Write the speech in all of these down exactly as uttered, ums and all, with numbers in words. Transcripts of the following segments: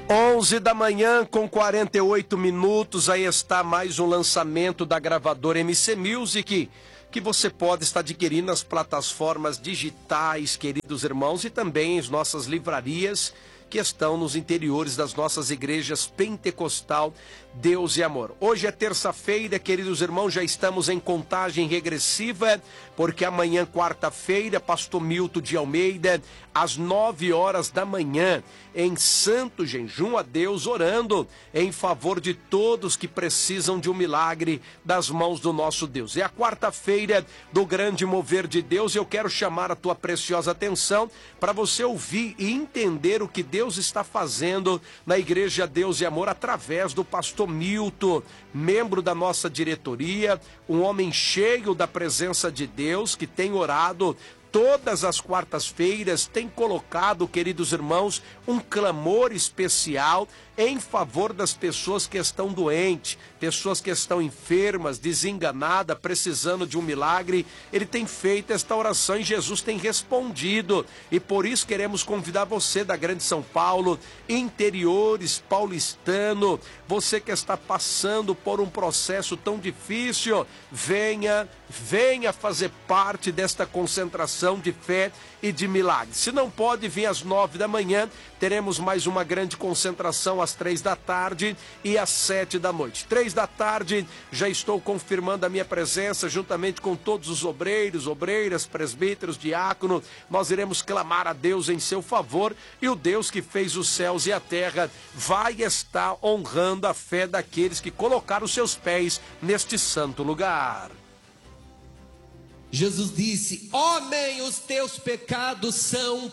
onze da manhã com quarenta e oito minutos, aí está mais um lançamento da gravadora M C Music, que você pode estar adquirindo nas plataformas digitais, queridos irmãos, e também as nossas livrarias que estão nos interiores das nossas igrejas Pentecostal Deus e Amor. Hoje é terça-feira, queridos irmãos, já estamos em contagem regressiva, porque amanhã, quarta-feira, pastor Milton de Almeida, às nove horas da manhã, em santo jejum a Deus, orando em favor de todos que precisam de um milagre das mãos do nosso Deus. É a quarta-feira do grande mover de Deus, e eu quero chamar a tua preciosa atenção para você ouvir e entender o que Deus está fazendo na igreja Deus e Amor através do pastor Milton, membro da nossa diretoria, um homem cheio da presença de Deus, que tem orado todas as quartas-feiras, tem colocado, queridos irmãos, um clamor especial em favor das pessoas que estão doentes, pessoas que estão enfermas, desenganadas, precisando de um milagre. Ele tem feito esta oração e Jesus tem respondido. E por isso queremos convidar você da Grande São Paulo, interiores, paulistano, você que está passando por um processo tão difícil, venha, venha fazer parte desta concentração de fé e de milagres. Se não pode vir às nove da manhã, teremos mais uma grande concentração às três da tarde e às sete da noite. Três da tarde, já estou confirmando a minha presença, juntamente com todos os obreiros, obreiras, presbíteros, diácono. Nós iremos clamar a Deus em seu favor, e o Deus que fez os céus e a terra vai estar honrando a fé daqueles que colocaram seus pés neste santo lugar. Jesus disse: homem, os teus pecados são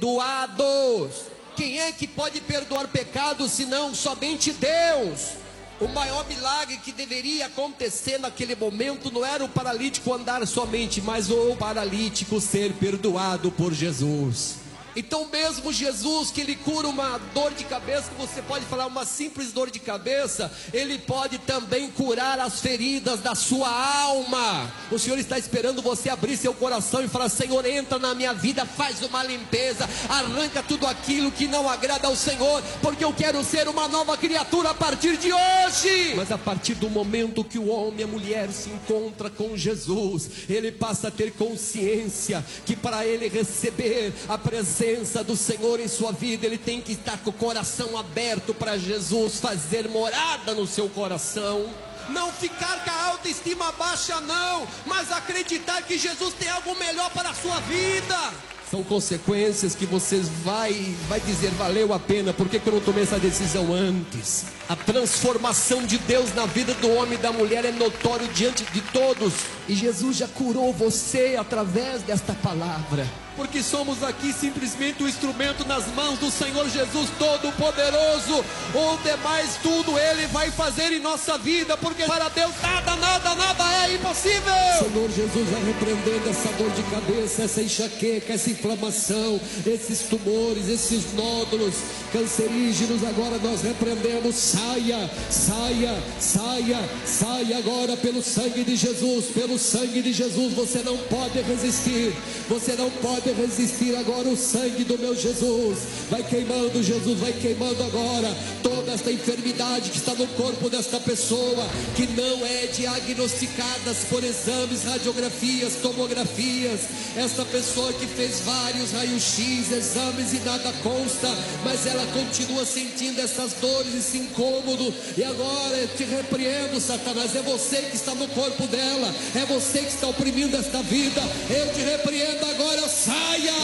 perdoados. Quem é que pode perdoar pecados senão somente Deus? O maior milagre que deveria acontecer naquele momento não era o paralítico andar somente, mas o paralítico ser perdoado por Jesus. Então mesmo Jesus, que ele cura uma dor de cabeça, que você pode falar uma simples dor de cabeça, ele pode também curar as feridas da sua alma. O Senhor está esperando você abrir seu coração e falar: Senhor, entra na minha vida, faz uma limpeza, arranca tudo aquilo que não agrada ao Senhor, porque eu quero ser uma nova criatura a partir de hoje. Mas a partir do momento que o homem e a mulher se encontram com Jesus, ele passa a ter consciência que para ele receber a presença do Senhor em sua vida, ele tem que estar com o coração aberto para Jesus fazer morada no seu coração. Não ficar com a autoestima baixa não, mas acreditar que Jesus tem algo melhor para a sua vida. São consequências que você vai, vai dizer: valeu a pena, por que que eu não tomei essa decisão antes? A transformação de Deus na vida do homem e da mulher é notório diante de todos, e Jesus já curou você através desta palavra, porque somos aqui simplesmente um instrumento nas mãos do Senhor Jesus Todo-Poderoso. O demais tudo Ele vai fazer em nossa vida, porque para Deus nada, nada, nada é impossível. Senhor Jesus, vai repreendendo essa dor de cabeça, essa enxaqueca, essa inflamação, esses tumores, esses nódulos cancerígenos. Agora nós repreendemos. Saia, saia, saia, saia agora pelo sangue de Jesus, pelo sangue de Jesus. Você não pode resistir, você não pode resistir agora. O sangue do meu Jesus vai queimando, Jesus vai queimando agora toda esta enfermidade que está no corpo desta pessoa, que não é diagnosticada por exames, radiografias, tomografias. Esta pessoa que fez vários raios-x, exames e nada consta, mas ela continua sentindo essas dores, esse incômodo. E agora eu te repreendo, Satanás. É você que está no corpo dela, é você que está oprimindo esta vida. Eu te repreendo agora, saia.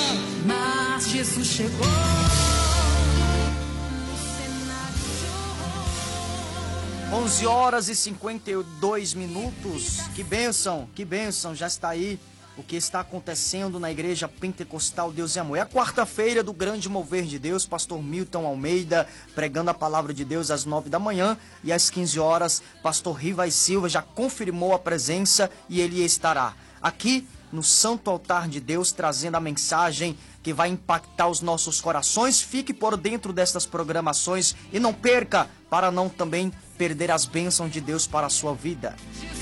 Mas Jesus chegou. onze horas e cinquenta e dois minutos. Que bênção, que bênção. Já está aí o que está acontecendo na igreja Pentecostal Deus e Amor. É a quarta-feira do grande mover de Deus, pastor Milton Almeida pregando a palavra de Deus às nove da manhã, e às quinze horas, pastor Rivas Silva já confirmou a presença e ele estará aqui no Santo Altar de Deus trazendo a mensagem que vai impactar os nossos corações. Fique por dentro destas programações e não perca, para não também perder as bênçãos de Deus para a sua vida.